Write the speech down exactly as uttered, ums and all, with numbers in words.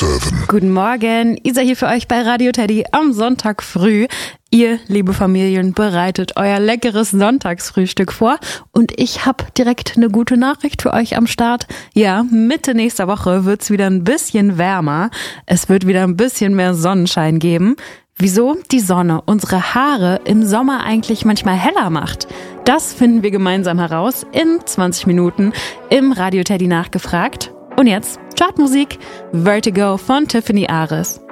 sieben. Guten Morgen, Isa hier für euch bei Radio Teddy am Sonntag früh. Ihr, liebe Familien, bereitet euer leckeres Sonntagsfrühstück vor und ich habe direkt eine gute Nachricht für euch am Start. Ja, Mitte nächster Woche wird's wieder ein bisschen wärmer. Es wird wieder ein bisschen mehr Sonnenschein geben. Wieso die Sonne unsere Haare im Sommer eigentlich manchmal heller macht, das finden wir gemeinsam heraus in zwanzig Minuten im Radio Teddy nachgefragt. Und jetzt Chartmusik, Vertigo von Tiffany Ares.